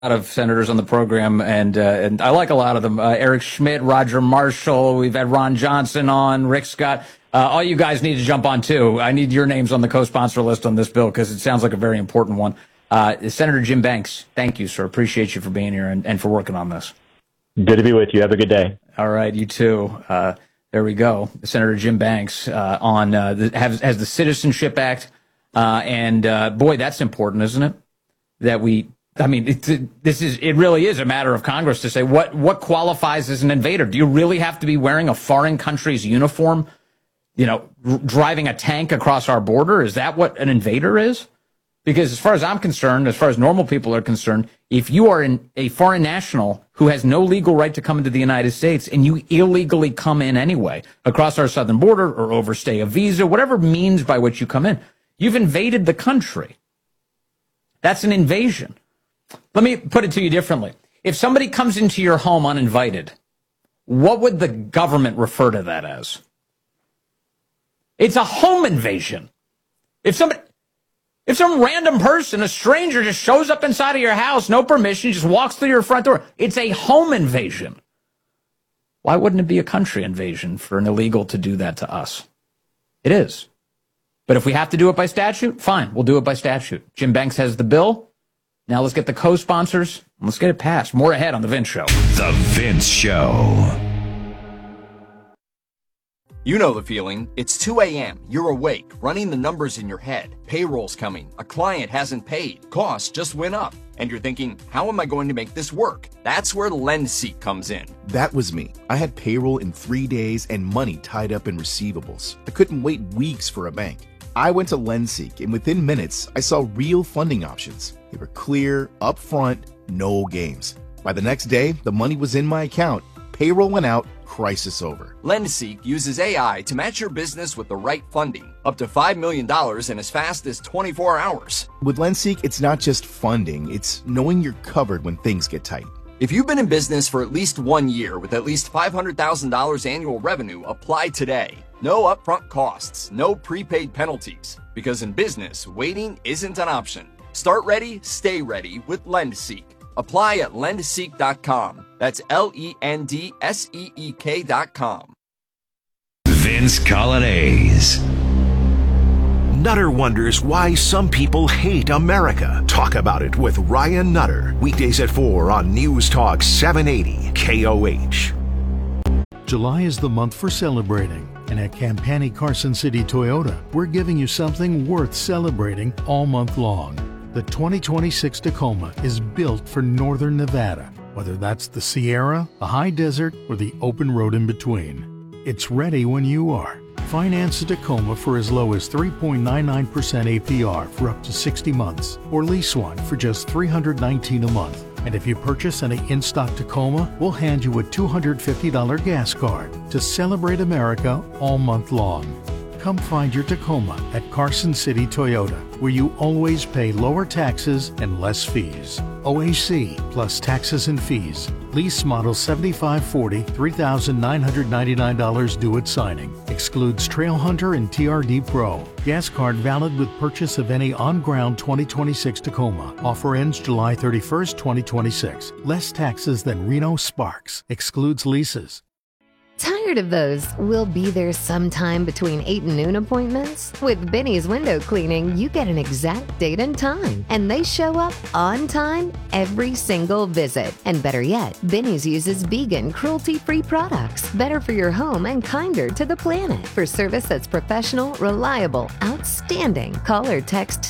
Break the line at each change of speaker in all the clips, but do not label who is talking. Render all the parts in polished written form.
lot of senators on the program, and I like a lot of them. Eric Schmidt, Roger Marshall. We've had Ron Johnson on, Rick Scott. All you guys need to jump on, too. I need your names on the co-sponsor list on this bill because it sounds like a very important one. Senator Jim Banks, thank you, sir. Appreciate you for being here and for working on this.
Good to be with you. Have a good day.
All right, you too. There we go. Senator Jim Banks has the Citizenship Act. Boy, that's important, isn't it? It really is a matter of Congress to say what qualifies as an invader. Do you really have to be wearing a foreign country's uniform, driving a tank across our border? Is that what an invader is? Because as far as I'm concerned, as far as normal people are concerned, if you are a foreign national who has no legal right to come into the United States and you illegally come in anyway across our southern border or overstay a visa, whatever means by which you come in, you've invaded the country. That's an invasion. Let me put it to you differently. If somebody comes into your home uninvited, what would the government refer to that as? It's a home invasion. If some random person, a stranger, just shows up inside of your house, no permission, just walks through your front door, it's a home invasion. Why wouldn't it be a country invasion for an illegal to do that to us? It is. But if we have to do it by statute, fine, we'll do it by statute. Jim Banks has the bill. Now let's get the co-sponsors and let's get it passed. More ahead on The Vince Show.
The Vince Show.
You know the feeling. It's 2 a.m. You're awake, running the numbers in your head. Payroll's coming. A client hasn't paid. Costs just went up. And you're thinking, how am I going to make this work? That's where LendSeek comes in.
That was me. I had payroll in 3 days and money tied up in receivables. I couldn't wait weeks for a bank. I went to LendSeek, and within minutes, I saw real funding options. They were clear, upfront, no games. By the next day, the money was in my account. Payroll went out, crisis over.
LendSeek uses AI to match your business with the right funding, up to $5 million in as fast as 24 hours.
With LendSeek, it's not just funding, it's knowing you're covered when things get tight.
If you've been in business for at least 1 year with at least $500,000 annual revenue, apply today. No upfront costs, no prepaid penalties. Because in business, waiting isn't an option. Start ready, stay ready with LendSeek. Apply at lendseek.com. That's LENDSEEK.com.
Vince Colonnese.
Nutter wonders why some people hate America. Talk about it with Ryan Nutter. Weekdays at 4 on News Talk 780 KOH.
July is the month for celebrating. And at Campani Carson City Toyota, we're giving you something worth celebrating all month long. The 2026 Tacoma is built for Northern Nevada, whether that's the Sierra, the high desert, or the open road in between. It's ready when you are. Finance a Tacoma for as low as 3.99% APR for up to 60 months, or lease one for just $319 a month. And if you purchase any in-stock Tacoma, we'll hand you a $250 gas card to celebrate America all month long. Come find your Tacoma at Carson City Toyota, where you always pay lower taxes and less fees. OAC plus taxes and fees. Lease model 7540, $3,999 due at signing. Excludes Trail Hunter and TRD Pro. Gas card valid with purchase of any on-ground 2026 Tacoma. Offer ends July 31st, 2026. Less taxes than Reno Sparks. Excludes leases.
Tired of those "we'll be there sometime between 8 and noon" appointments? With Benny's Window Cleaning, you get an exact date and time, and they show up on time every single visit. And better yet, Benny's uses vegan, cruelty-free products, better for your home and kinder to the planet. For service that's professional, reliable, outstanding, call or text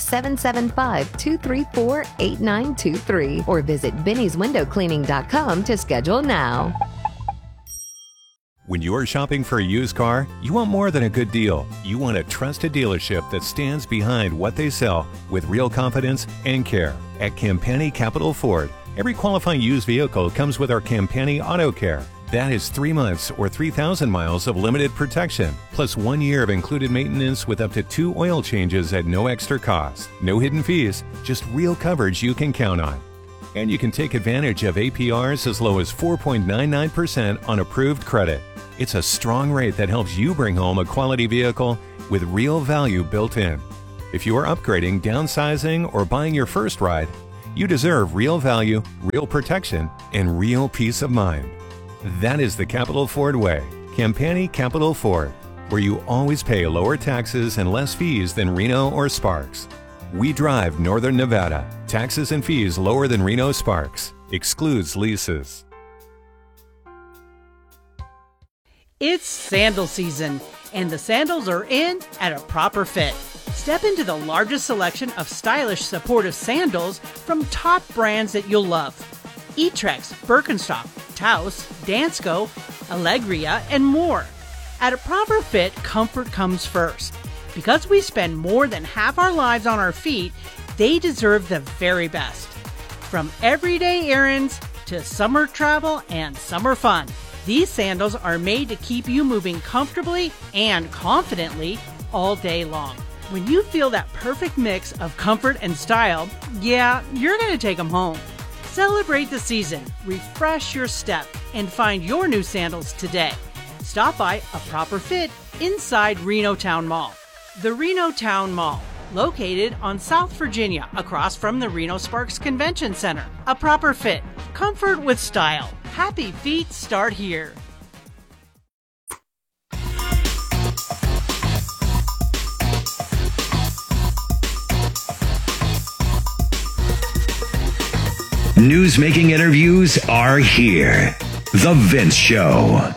775-234-8923 or visit bennyswindowcleaning.com to schedule now.
When you're shopping for a used car, you want more than a good deal. You want a trusted dealership that stands behind what they sell with real confidence and care. At Campani Capital Ford, every qualifying used vehicle comes with our Campani Auto Care. That is 3 months or 3,000 miles of limited protection, plus 1 year of included maintenance with up to 2 oil changes at no extra cost. No hidden fees, just real coverage you can count on. And you can take advantage of APRs as low as 4.99% on approved credit. It's a strong rate that helps you bring home a quality vehicle with real value built in. If you are upgrading, downsizing, or buying your first ride, You deserve real value, real protection, and real peace of mind. That is the Capital Ford way. Campani Capital Ford, where you always pay lower taxes and less fees than Reno or Sparks. We drive Northern Nevada. Taxes and fees lower than Reno Sparks. Excludes leases.
It's sandal season, and the sandals are in at a proper fit. Step into the largest selection of stylish, supportive sandals from top brands that you'll love. Etrex, Birkenstock, Taos, Dansko, Allegria, and more. At a proper fit, comfort comes first. Because we spend more than half our lives on our feet, they deserve the very best. From everyday errands to summer travel and summer fun, these sandals are made to keep you moving comfortably and confidently all day long. When you feel that perfect mix of comfort and style, yeah, you're going to take them home. Celebrate the season, refresh your step, and find your new sandals today. Stop by A Proper Fit inside Reno Town Mall. The Reno Town Mall, located on South Virginia across from the Reno Sparks Convention Center. A Proper Fit, comfort with style. Happy feet start here.
News-making interviews are here. The Vince Show.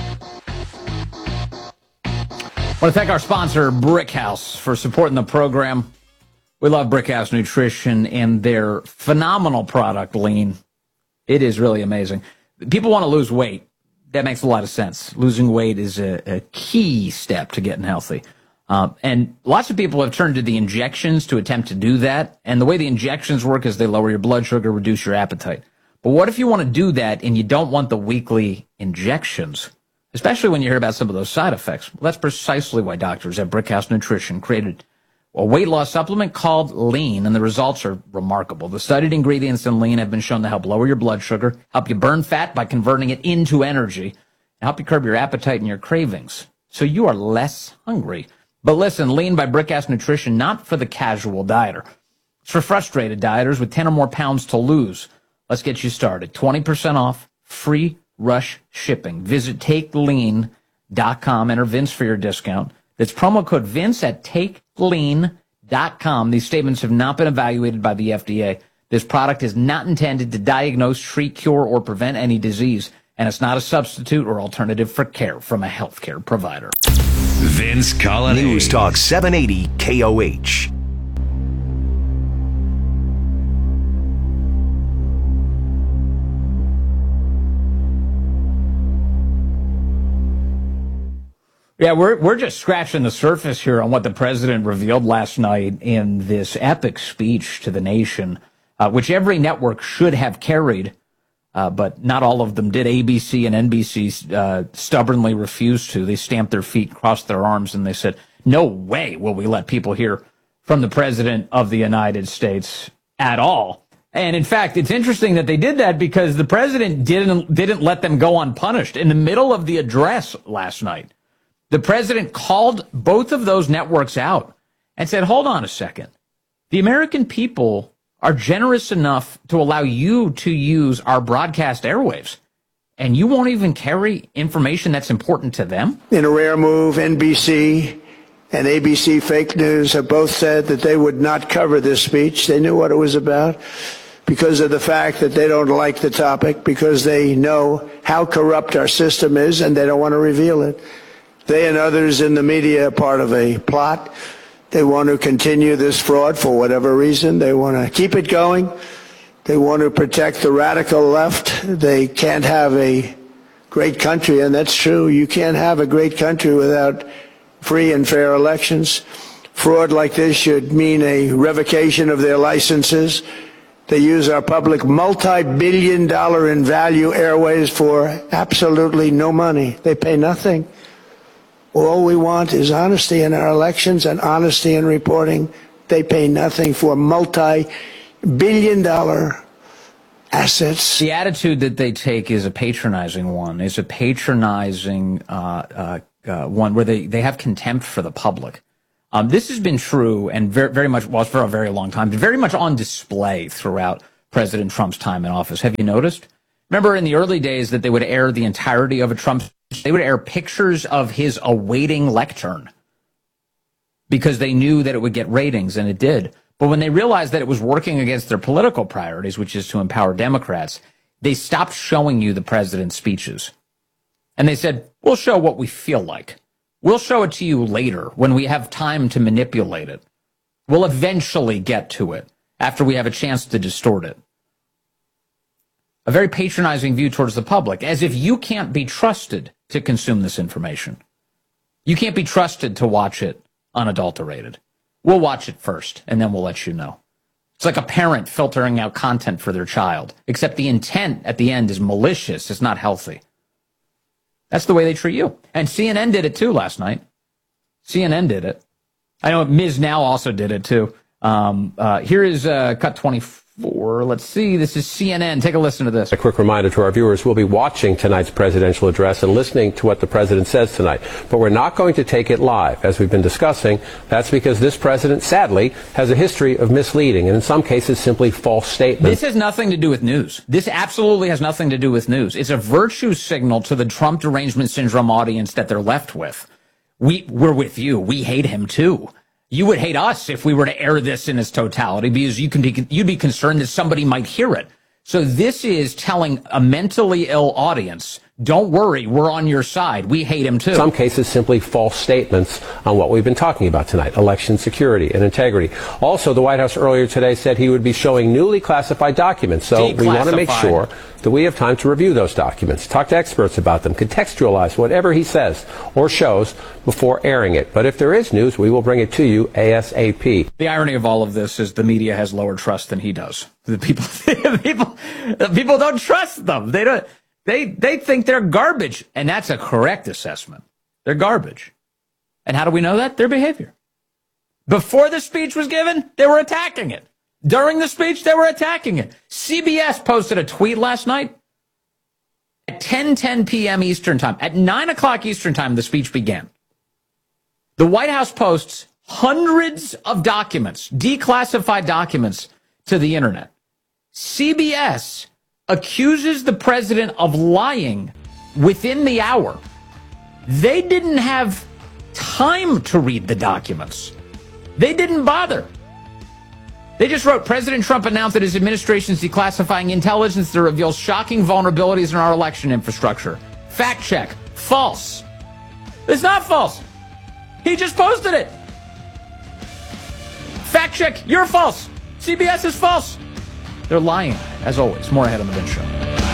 I want to thank our sponsor, Brickhouse, for supporting the program. We love Brickhouse Nutrition and their phenomenal product, Lean. It is really amazing. People want to lose weight. That makes a lot of sense. Losing weight is a key step to getting healthy. And lots of people have turned to the injections to attempt to do that. And the way the injections work is they lower your blood sugar, reduce your appetite. But what if you want to do that and you don't want the weekly injections? Especially when you hear about some of those side effects. Well, that's precisely why doctors at Brickhouse Nutrition created a weight loss supplement called Lean, and the results are remarkable. The studied ingredients in Lean have been shown to help lower your blood sugar, help you burn fat by converting it into energy, and help you curb your appetite and your cravings, so you are less hungry. But listen, Lean by Brickhouse Nutrition, not for the casual dieter. It's for frustrated dieters with 10 or more pounds to lose. Let's get you started. 20% off, free rush shipping. Visit TakeLean.com. Enter Vince for your discount. That's promo code Vince at TakeLean.com. These statements have not been evaluated by the FDA. This product is not intended to diagnose, treat, cure, or prevent any disease, and it's not a substitute or alternative for care from a healthcare provider.
Vince Colonnese.
News Talk 780 KOH.
Yeah, we're just scratching the surface here on what the president revealed last night in this epic speech to the nation, which every network should have carried, but not all of them did. ABC and NBC stubbornly refused to. They stamped their feet, crossed their arms, and they said, no way will we let people hear from the president of the United States at all. And in fact, it's interesting that they did that because the president didn't let them go unpunished. In the middle of the address last night, the president called both of those networks out and said, hold on a second. The American people are generous enough to allow you to use our broadcast airwaves, and you won't even carry information that's important to them?
In a rare move, NBC and ABC Fake News have both said that they would not cover this speech. They knew what it was about because of the fact that they don't like the topic, because they know how corrupt our system is, and they don't want to reveal it. They and others in the media are part of a plot. They want to continue this fraud for whatever reason. They want to keep it going. They want to protect the radical left. They can't have a great country, and that's true. You can't have a great country without free and fair elections. Fraud like this should mean a revocation of their licenses. They use our public multi-billion-dollar in value airways for absolutely no money. They pay nothing. All we want is honesty in our elections and honesty in reporting. They pay nothing for multi-billion-dollar assets.
The attitude that they take is a patronizing one. It's a patronizing one where they have contempt for the public. This has been true and very much was for a very long time, but very much on display throughout President Trump's time in office. Have you noticed? Remember in the early days that they would air the entirety of a Trump, they would air pictures of his awaiting lectern because they knew that it would get ratings, and it did. But when they realized that it was working against their political priorities, which is to empower Democrats, they stopped showing you the president's speeches. And they said, we'll show what we feel like. We'll show it to you later when we have time to manipulate it. We'll eventually get to it after we have a chance to distort it. A very patronizing view towards the public, as if you can't be trusted to consume this information. You can't be trusted to watch it unadulterated. We'll watch it first, and then we'll let you know. It's like a parent filtering out content for their child, except the intent at the end is malicious. It's not healthy. That's the way they treat you. And CNN did it too last night. CNN did it. I know Ms. Now also did it too. Here is cut 24. Let's see. This is CNN. Take a listen to this.
A quick reminder to our viewers, we'll be watching tonight's presidential address and listening to what the president says tonight. But we're not going to take it live, as we've been discussing. That's because this president, sadly, has a history of misleading and in some cases simply false statements.
This has nothing to do with news. This absolutely has nothing to do with news. It's a virtue signal to the Trump derangement syndrome audience that they're left with. We're with you. We hate him too. You would hate us if we were to air this in its totality because you'd be concerned that somebody might hear it. So this is telling a mentally ill audience, don't worry, we're on your side. We hate him too.
In some cases, simply false statements on what we've been talking about tonight, election security and integrity. Also, the White House earlier today said he would be showing newly classified documents. So we want to make sure that we have time to review those documents, talk to experts about them, contextualize whatever he says or shows before airing it. But if there is news, we will bring it to you ASAP.
The irony of all of this is the media has lower trust than he does. The people don't trust them. They think they're garbage, and that's a correct assessment. They're garbage. And how do we know that? Their behavior. Before the speech was given, they were attacking it. During the speech, they were attacking it. CBS posted a tweet last night at 10:10 p.m. Eastern Time. At 9 o'clock Eastern Time, the speech began. The White House posts hundreds of documents, declassified documents, to the internet. CBS accuses the president of lying within the hour. They didn't have time to read the documents. They didn't bother. They just wrote, President Trump announced that his administration is declassifying intelligence that reveals shocking vulnerabilities in our election infrastructure. Fact check. False. It's not false. He just posted it. Fact check. You're false. CBS is false. They're lying, as always. More ahead on the Vince Show.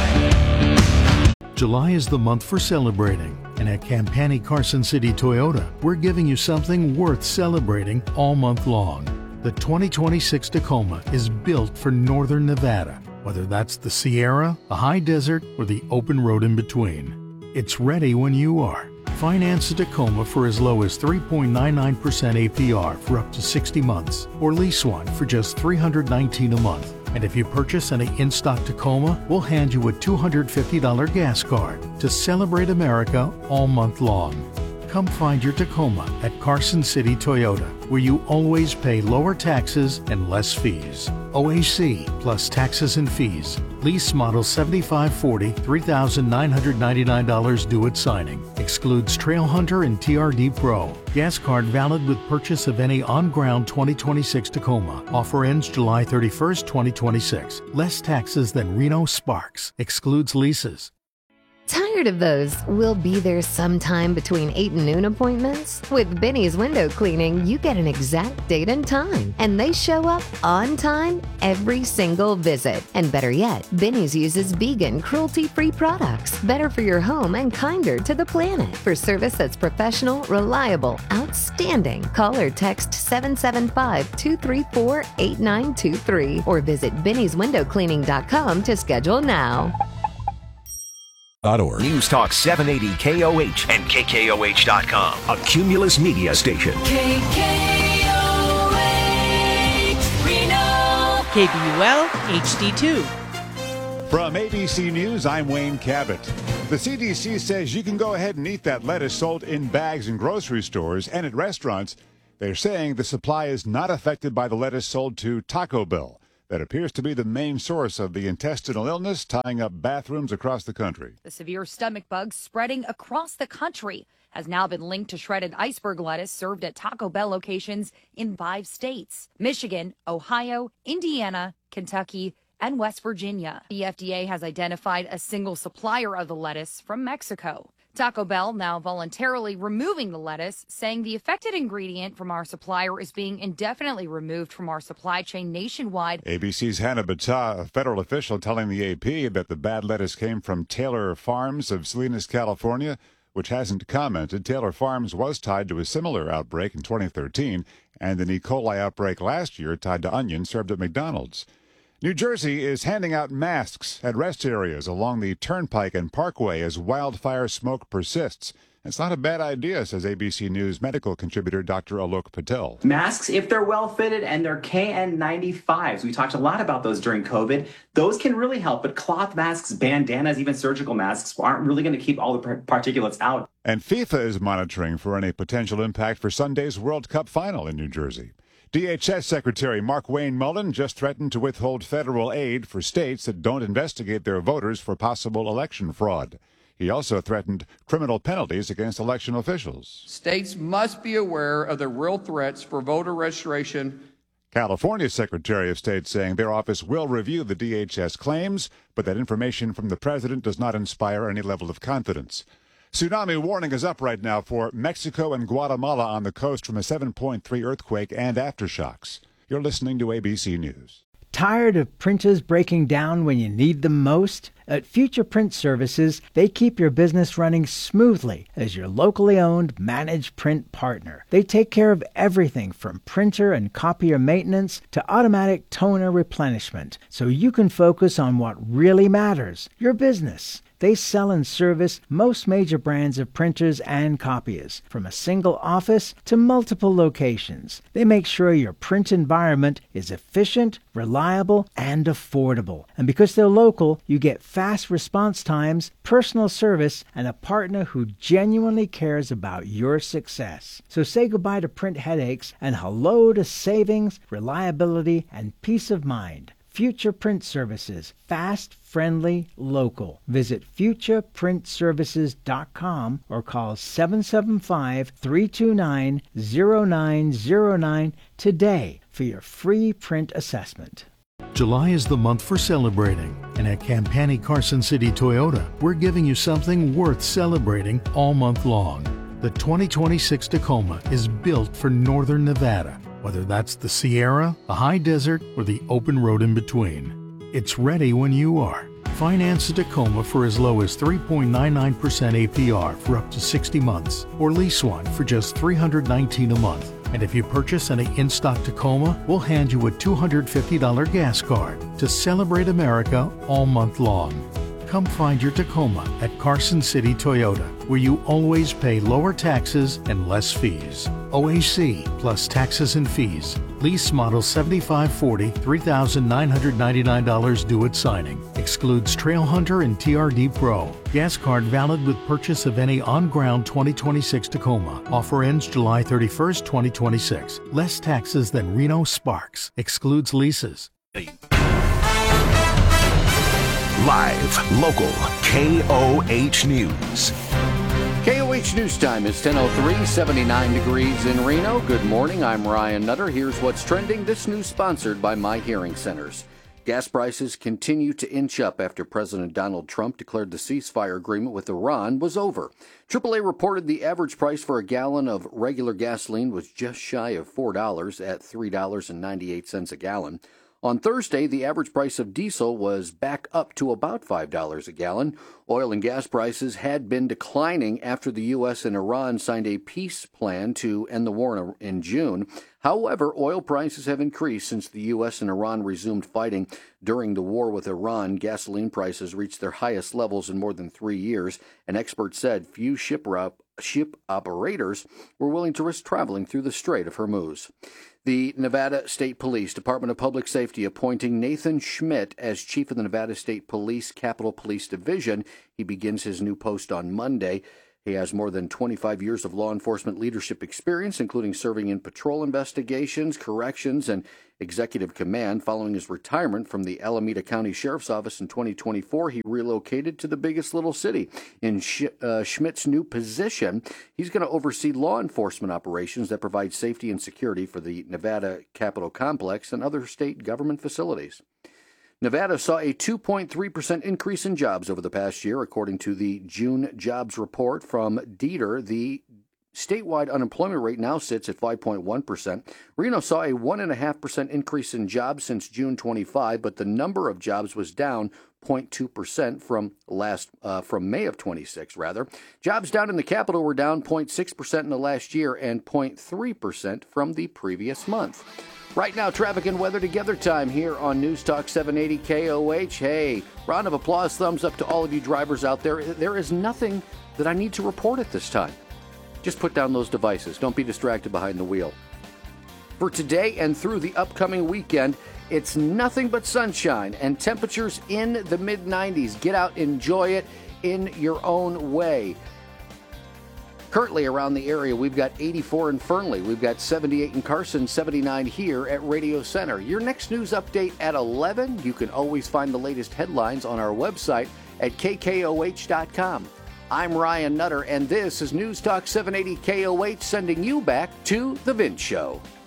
July is the month for celebrating, and at Campani Carson City Toyota, we're giving you something worth celebrating all month long. The 2026 Tacoma is built for Northern Nevada, whether that's the Sierra, the high desert, or the open road in between. It's ready when you are. Finance a Tacoma for as low as 3.99% APR for up to 60 months, or lease one for just $319 a month. And if you purchase any in-stock Tacoma, we'll hand you a $250 gas card to celebrate America all month long. Come find your Tacoma at Carson City Toyota, where you always pay lower taxes and less fees. OAC plus taxes and fees. Lease model 7540, $3,999 due at signing. Excludes Trail Hunter and TRD Pro. Gas card valid with purchase of any on-ground 2026 Tacoma. Offer ends July 31st, 2026. Less taxes than Reno Sparks. Excludes leases.
Tired of those "we'll be there sometime between 8 and noon" appointments? With Benny's Window Cleaning, you get an exact date and time, and they show up on time every single visit. And better yet, Benny's uses vegan, cruelty-free products, better for your home and kinder to the planet. For service that's professional, reliable, outstanding, call or text 775-234-8923 or visit bennyswindowcleaning.com to schedule now.
News Talk 780 KOH and KKOH.com. A Cumulus Media station.
KKOH Reno. KBUL HD2.
From ABC News, I'm Wayne Cabot. The CDC says you can go ahead and eat that lettuce sold in bags in grocery stores and at restaurants. They're saying the supply is not affected by the lettuce sold to Taco Bell. That appears to be the main source of the intestinal illness tying up bathrooms across the country.
The severe stomach bug spreading across the country has now been linked to shredded iceberg lettuce served at Taco Bell locations in 5 states: Michigan, Ohio, Indiana, Kentucky, and West Virginia. The FDA has identified a single supplier of the lettuce from Mexico. Taco Bell now voluntarily removing the lettuce, saying the affected ingredient from our supplier is being indefinitely removed from our supply chain nationwide.
ABC's Hannah Battah, a federal official, telling the AP that the bad lettuce came from Taylor Farms of Salinas, California, which hasn't commented. Taylor Farms was tied to a similar outbreak in 2013 and an E. coli outbreak last year tied to onions served at McDonald's. New Jersey is handing out masks at rest areas along the Turnpike and Parkway as wildfire smoke persists. It's not a bad idea, says ABC News medical contributor Dr. Alok Patel.
Masks, if they're well fitted and they're KN95s, we talked a lot about those during COVID, those can really help. But cloth masks, bandanas, even surgical masks aren't really going to keep all the particulates out.
And FIFA is monitoring for any potential impact for Sunday's World Cup final in New Jersey. DHS Secretary Mark Wayne Mullen just threatened to withhold federal aid for states that don't investigate their voters for possible election fraud. He also threatened criminal penalties against election officials.
States must be aware of the real threats for voter registration.
California's Secretary of State saying their office will review the DHS claims, but that information from the president does not inspire any level of confidence. Tsunami warning is up right now for Mexico and Guatemala on the coast from a 7.3 earthquake and aftershocks. You're listening to ABC News.
Tired of printers breaking down when you need them most? At Future Print Services, they keep your business running smoothly as your locally owned managed print partner. They take care of everything from printer and copier maintenance to automatic toner replenishment, so you can focus on what really matters, your business. They sell and service most major brands of printers and copiers, from a single office to multiple locations. They make sure your print environment is efficient, reliable, and affordable. And because they're local, you get fast response times, personal service, and a partner who genuinely cares about your success. So say goodbye to print headaches and hello to savings, reliability, and peace of mind. Future Print Services. Fast, friendly, local. Visit futureprintservices.com or call 775-329-0909 today for your free print assessment.
July is the month for celebrating, and at Campani Carson City Toyota, we're giving you something worth celebrating all month long. The 2026 Tacoma is built for Northern Nevada. Whether that's the Sierra, the high desert, or the open road in between. It's ready when you are. Finance a Tacoma for as low as 3.99% APR for up to 60 months, or lease one for just $319 a month. And if you purchase any in-stock Tacoma, we'll hand you a $250 gas card to celebrate America all month long. Come find your Tacoma at Carson City Toyota, where you always pay lower taxes and less fees. OAC plus taxes and fees. Lease model 7540, $3,999 due at signing. Excludes Trail Hunter and TRD Pro. Gas card valid with purchase of any on-ground 2026 Tacoma. Offer ends July 31st, 2026. Less taxes than Reno Sparks. Excludes leases.
Live, local, KOH News.
KOH News Time is 10:03, 79 degrees in Reno. Good morning, I'm Ryan Nutter. Here's what's trending. This news sponsored by My Hearing Centers. Gas prices continue to inch up after President Donald Trump declared the ceasefire agreement with Iran was over. AAA reported the average price for a gallon of regular gasoline was just shy of $4 at $3.98 a gallon. On Thursday, the average price of diesel was back up to about $5 a gallon. Oil and gas prices had been declining after the U.S. and Iran signed a peace plan to end the war in June. However, oil prices have increased since the U.S. and Iran resumed fighting. During the war with Iran, gasoline prices reached their highest levels in more than 3 years, and experts said few ship operators were willing to risk traveling through the Strait of Hormuz. The Nevada State Police Department of Public Safety appointing Nathan Schmidt as chief of the Nevada State Police Capitol Police Division. He begins his new post on Monday. He has more than 25 years of law enforcement leadership experience, including serving in patrol investigations, corrections, and executive command. Following his retirement from the Alameda County Sheriff's Office in 2024, he relocated to the biggest little city. In Schmidt's new position, he's going to oversee law enforcement operations that provide safety and security for the Nevada Capitol Complex and other state government facilities. Nevada saw a 2.3% increase in jobs over the past year, according to the June jobs report from DETR. The statewide unemployment rate now sits at 5.1%. Reno saw a 1.5% increase in jobs since June 25, but the number of jobs was down 0.2% from May of 26, rather. Jobs down in the capital were down 0.6% in the last year and 0.3% from the previous month. Right now, traffic and weather together time here on News Talk 780 KOH. Hey, round of applause, thumbs up to all of you drivers out there. There is nothing that I need to report at this time. Just put down those devices. Don't be distracted behind the wheel. For today and through the upcoming weekend, it's nothing but sunshine and temperatures in the mid-90s. Get out, enjoy it in your own way. Currently around the area, we've got 84 in Fernley. We've got 78 in Carson, 79 here at Radio Center. Your next news update at 11. You can always find the latest headlines on our website at KKOH.com. I'm Ryan Nutter, and this is News Talk 780 KOH, sending you back to The Vince Show.